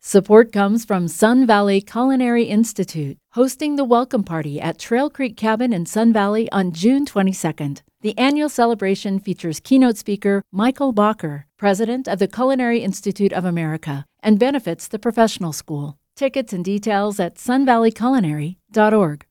Support comes from Sun Valley Culinary Institute, hosting the welcome party at Trail Creek Cabin in Sun Valley on June 22nd. The annual celebration features keynote speaker Michael Bacher, president of the Culinary Institute of America, and benefits the professional school. Tickets and details at sunvalleyculinary.org.